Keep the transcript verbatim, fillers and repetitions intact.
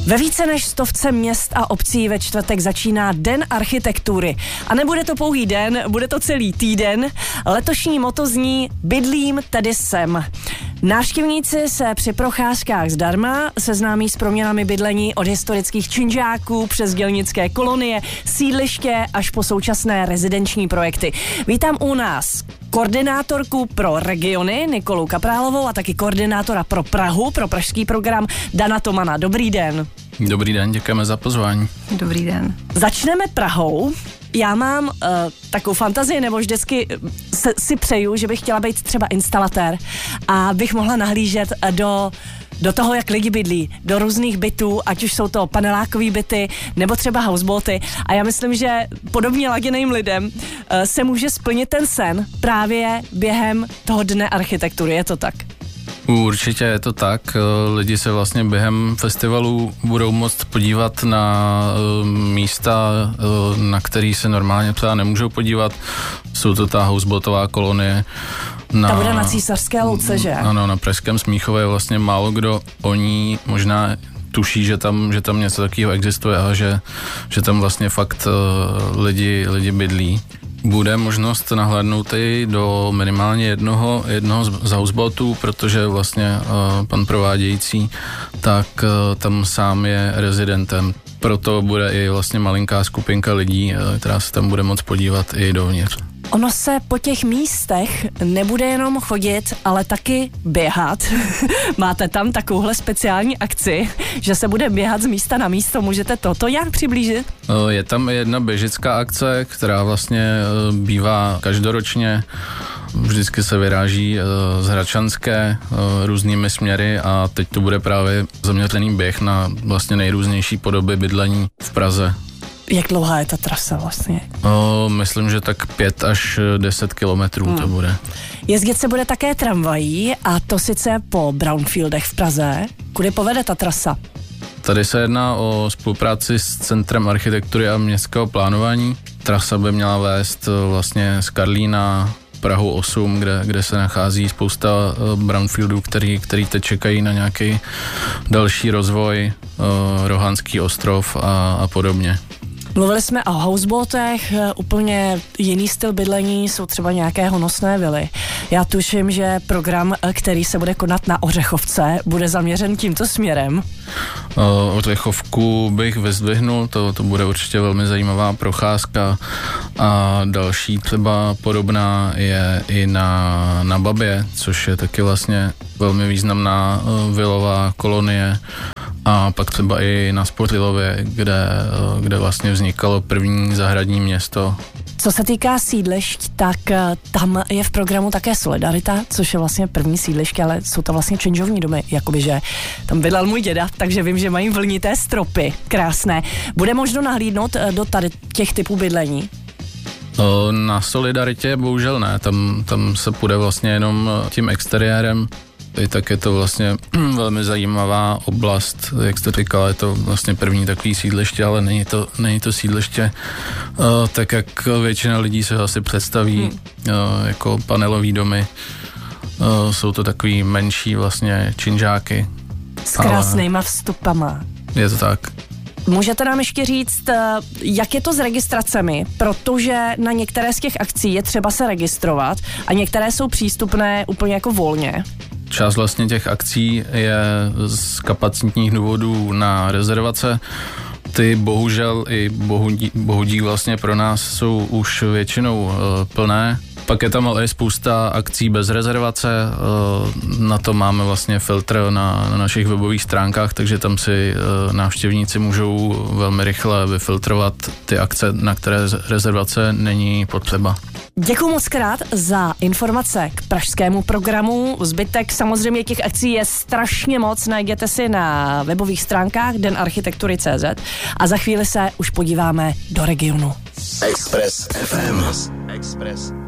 Ve více než stovce měst a obcí ve čtvrtek začíná Den architektury. A nebude to pouhý den, bude to celý týden. Letošní motto zní Bydlím, tedy jsem. Návštěvníci se při procházkách zdarma seznámí s proměnami bydlení od historických činžáků přes dělnické kolonie, sídliště až po současné rezidenční projekty. Vítám u nás koordinátorku pro regiony Nikolu Kaprálovou a taky koordinátora pro Prahu, pro pražský program Dana Tomana. Dobrý den. Dobrý den, děkujeme za pozvání. Dobrý den. Začneme Prahou. Já mám uh, takovou fantazii, nebo vždycky se, si přeju, že bych chtěla být třeba instalatér a bych mohla nahlížet do, do toho, jak lidi bydlí, do různých bytů, ať už jsou to panelákové byty, nebo třeba houseboaty. A já myslím, že podobně laděným lidem uh, se může splnit ten sen právě během toho Dne architektury. Je to tak? Určitě je to tak. Lidi se vlastně během festivalu budou moct podívat na místa, na který se normálně třeba nemůžou podívat. Jsou to ta houseboatová kolonie. Na, ta bude na Císařské louce, že? Ano, na Pražském Smíchově vlastně málo kdo o ní možná tuší, že tam, že tam něco takového existuje a že, že tam vlastně fakt lidi, lidi bydlí. Bude možnost nahlédnout i do minimálně jednoho, jednoho z houseboatů, protože vlastně uh, pan provádějící, tak uh, tam sám je rezidentem. Proto bude i vlastně malinká skupinka lidí, uh, která se tam bude moct podívat i dovnitř. Ono se po těch místech nebude jenom chodit, ale taky běhat. Máte tam takovouhle speciální akci, že se bude běhat z místa na místo. Můžete toto nějak přiblížit? Je tam jedna běžická akce, která vlastně bývá každoročně. Vždycky se vyráží z Hradčanské různými směry a teď to bude právě zaměřený běh na vlastně nejrůznější podoby bydlení v Praze. Jak dlouhá je ta trasa vlastně? O, myslím, že tak pět až deset kilometrů hmm. to bude. Jezdit se bude také tramvají a to sice po brownfieldech v Praze. Kudy povede ta trasa? Tady se jedná o spolupráci s Centrem architektury a městského plánování. Trasa by měla vést vlastně z Karlína Prahu osm, kde, kde se nachází spousta brownfieldů, který, který teď čekají na nějaký další rozvoj, Rohanský ostrov a, a podobně. Mluvili jsme o houseboatech, úplně jiný styl bydlení, jsou třeba nějaké honosné vily. Já tuším, že program, který se bude konat na Ořechovce, bude zaměřen tímto směrem. O, Ořechovku bych vyzdvihnul, to, to bude určitě velmi zajímavá procházka a další třeba podobná je i na, na Babě, což je taky vlastně velmi významná vilová kolonie. A pak třeba i na Spořilově, kde, kde vlastně vznikalo první zahradní město. Co se týká sídlišť, tak tam je v programu také Solidarita, což je vlastně první sídliště, ale jsou to vlastně činžovní domy, jakoby, že tam bydlel můj děda, takže vím, že mají vlnité stropy, krásné. Bude možno nahlídnout do tady těch typů bydlení? Na Solidaritě bohužel ne, tam, tam se půjde vlastně jenom tím exteriérem. I tak je to vlastně velmi zajímavá oblast, jak jste říkala, je to vlastně první takový sídliště, ale není to, není to sídliště uh, tak, jak většina lidí se asi představí, hmm. uh, jako panelový domy. Uh, jsou to takový menší vlastně činžáky. S krásnýma vstupama. Je to tak. Můžete nám ještě říct, jak je to s registracemi, protože na některé z těch akcí je třeba se registrovat a některé jsou přístupné úplně jako volně. Část vlastně těch akcí je z kapacitních důvodů na rezervace. Ty bohužel i bohudí, bohudík vlastně pro nás jsou už většinou uh, plné. Pak je tam ale i spousta akcí bez rezervace, uh, na to máme vlastně filtr na, na našich webových stránkách, takže tam si uh, návštěvníci můžou velmi rychle vyfiltrovat ty akce, na které rezervace není potřeba. Děkuji moc krát za informace k pražskému programu. Zbytek samozřejmě těch akcí je strašně moc, najděte si na webových stránkách den architektury tečka cé zet a za chvíli se už podíváme do regionu. Express ef em. Express.